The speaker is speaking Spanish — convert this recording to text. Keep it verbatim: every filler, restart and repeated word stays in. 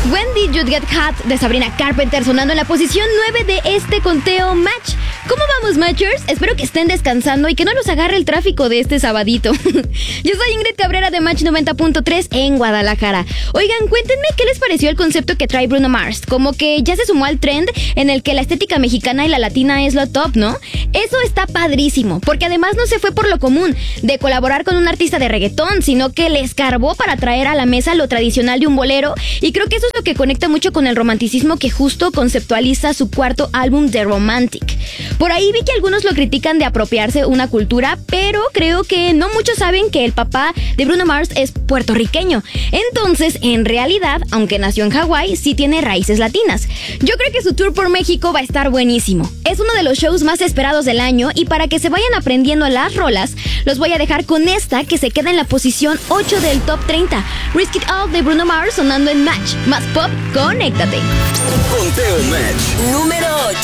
When Did You Get Hot de Sabrina Carpenter sonando en la posición nueve de este conteo Match. ¿Cómo vamos, Matchers? Espero que estén descansando y que no los agarre el tráfico de este sabadito. Yo soy Ingrid Cabrera de Match noventa punto tres en Guadalajara. Oigan, cuéntenme qué les pareció el concepto que trae Bruno Mars. Como que ya se sumó al trend en el que la estética mexicana y la latina es lo top, ¿no? Eso está padrísimo, porque además no se fue por lo común de colaborar con un artista de reggaetón, sino que le escarbó para traer a la mesa lo tradicional de un bolero, y creo que eso es lo que conecta mucho con el romanticismo que justo conceptualiza su cuarto álbum The Romantic. Por ahí vi que algunos lo critican de apropiarse una cultura, pero creo que no muchos saben que el papá de Bruno Mars es puertorriqueño. Entonces, en realidad, aunque nació en Hawái, sí tiene raíces latinas. Yo creo que su tour por México va a estar buenísimo. Es uno de los shows más esperados del año, y para que se vayan aprendiendo las rolas, los voy a dejar con esta que se queda en la posición ocho del top treinta. Risk It All de Bruno Mars sonando en Match. Más pop, conéctate. Conteo Match número ocho.